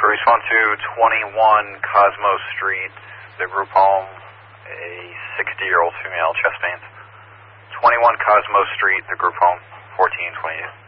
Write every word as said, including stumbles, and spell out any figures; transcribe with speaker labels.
Speaker 1: respond to twenty-one Cosmos Street, the group home, a sixty-year-old female, chest pains. twenty-one Cosmos Street, the group home, fourteen twenty-eight.